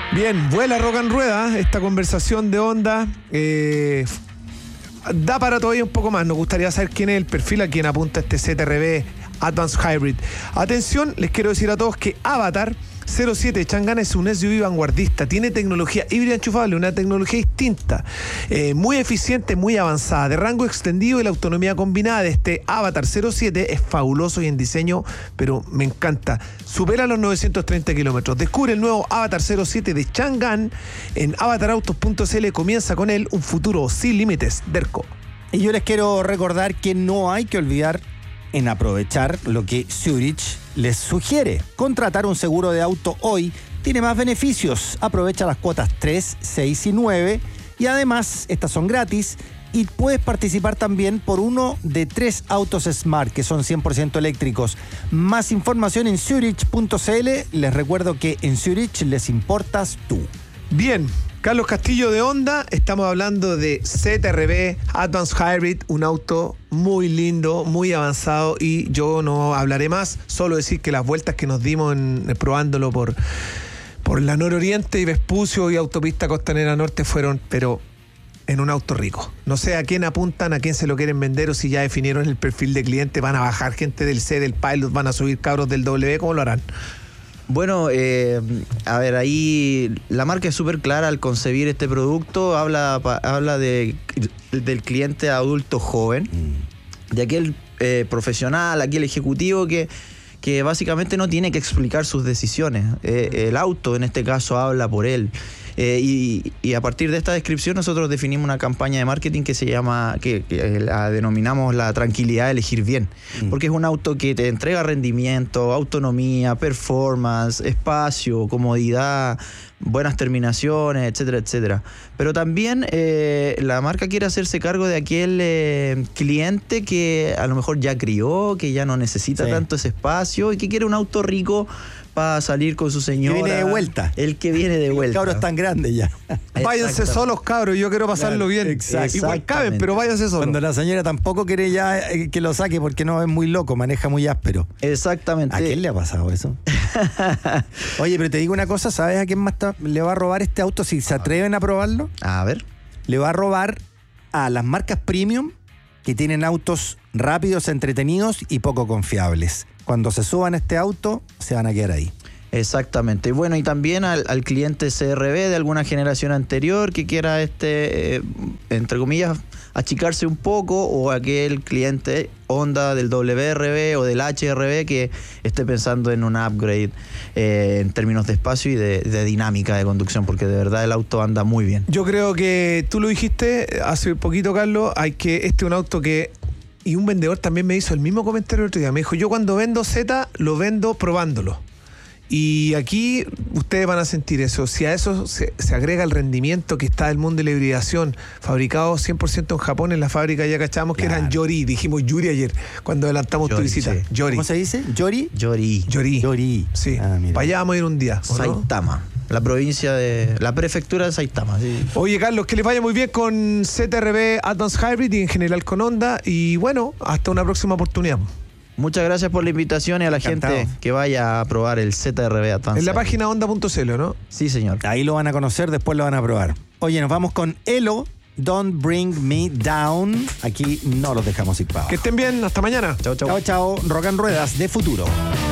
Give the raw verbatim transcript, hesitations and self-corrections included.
Bien, vuela Rock and Rueda, esta conversación de Honda. Eh, da para todavía un poco más. Nos gustaría saber quién es el perfil a quien apunta este Z R B Advanced Hybrid. Atención, les quiero decir a todos que Avatar cero siete Chang'an es un S U V vanguardista, tiene tecnología híbrida enchufable, una tecnología distinta, eh, muy eficiente, muy avanzada, de rango extendido, y la autonomía combinada de este Avatar cero siete es fabuloso y en diseño, pero me encanta. Supera los novecientos treinta kilómetros. Descubre el nuevo Avatar cero siete de Chang'an en avatar autos punto c l. Comienza con él un futuro sin límites. Derco. Y yo les quiero recordar que no hay que olvidar en aprovechar lo que Zurich les sugiere. Contratar un seguro de auto hoy tiene más beneficios. Aprovecha las cuotas tres, seis y nueve y además estas son gratis y puedes participar también por uno de tres autos Smart que son cien por ciento eléctricos. Más información en zurich punto c l. Les recuerdo que en Zurich les importas tú. Bien, Carlos Castillo de Honda, estamos hablando de Z R B Advanced Hybrid, un auto muy lindo, muy avanzado, y yo no hablaré más, solo decir que las vueltas que nos dimos en, probándolo por, por la Nororiente y Vespucio y Autopista Costanera Norte fueron, pero en un auto rico. No sé a quién apuntan, a quién se lo quieren vender, o si ya definieron el perfil de cliente, van a bajar gente del C, del Pilot, van a subir cabros del W, ¿cómo lo harán? Bueno, eh, a ver, ahí la marca es súper clara al concebir este producto. Habla, habla de, del cliente adulto joven, mm. de aquel eh, profesional, aquel ejecutivo que, que básicamente no tiene que explicar sus decisiones. Eh, el auto, en este caso, habla por él. Eh, y, y a partir de esta descripción nosotros definimos una campaña de marketing que se llama, que, que la denominamos la tranquilidad de elegir bien, mm. porque es un auto que te entrega rendimiento, autonomía, performance, espacio, comodidad, buenas terminaciones, etcétera, etcétera. Pero también eh, la marca quiere hacerse cargo de aquel eh, cliente que a lo mejor ya crió, que ya no necesita sí. tanto ese espacio y que quiere un auto rico para salir con su señora. Que viene de vuelta. El que viene de vuelta. Los cabros tan grandes ya. Váyanse solos, cabros, yo quiero pasarlo claro, bien. Exacto. Igual caben, pero váyanse solos. Cuando la señora tampoco quiere ya que lo saque porque no es muy loco, maneja muy áspero. Exactamente. ¿A quién le ha pasado eso? Oye, pero te digo una cosa, ¿sabes a quién más ta- le va a robar este auto si se atreven a probarlo? A ver. Le va a robar a las marcas premium que tienen autos rápidos, entretenidos y poco confiables. Cuando se suban a este auto, se van a quedar ahí. Exactamente. Bueno, y también al, al cliente C R B de alguna generación anterior que quiera, este, eh, entre comillas, achicarse un poco, o aquel cliente Honda del W R B o del H R B que esté pensando en un upgrade eh, en términos de espacio y de, de dinámica de conducción, porque de verdad el auto anda muy bien. Yo creo que tú lo dijiste hace poquito, Carlos, hay que este es un auto que... Y un vendedor también me hizo el mismo comentario el otro día. Me dijo, yo cuando vendo Z, lo vendo probándolo. Y aquí ustedes van a sentir eso. Si a eso se, se agrega el rendimiento que está del mundo de la hibridación, fabricado cien por ciento en Japón, en la fábrica ya cachamos claro. que eran Yori. Dijimos Yuri ayer, cuando adelantamos Yori, tu visita. Sí. Yori. ¿Cómo se dice? ¿Yori? Yori. Yori. Yori. Sí. Ah, para allá vamos a ir un día. Saitama. ¿No? La provincia de... La prefectura de Saitama. Sí. Oye, Carlos, que les vaya muy bien con Z R B Advanced Hybrid y en general con Honda. Y bueno, hasta una próxima oportunidad. Muchas gracias por la invitación y a la Encantado. gente que vaya a probar el Z R B Advanced. En la página honda punto c l, ¿no? Sí, señor. Ahí lo van a conocer, después lo van a probar. Oye, nos vamos con Elo, Don't Bring Me Down. Aquí no los dejamos ir para abajo. Que estén bien, hasta mañana. Chao, chao. Chao, chao. Rock and Ruedas de futuro.